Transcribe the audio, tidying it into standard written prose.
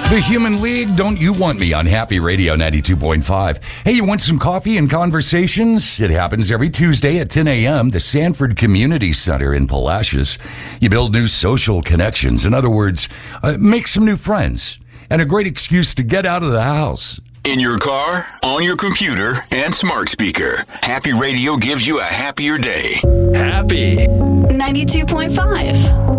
The Human League, Don't You Want Me on Happy Radio 92.5. Hey, you want some coffee and conversations? It happens every Tuesday at 10 a.m. The Sanford Community Center in Palacios. You build new social connections. In other words, make some new friends. And a great excuse to get out of the house. In your car, on your computer, and smart speaker, Happy Radio gives you a happier day. Happy 92.5.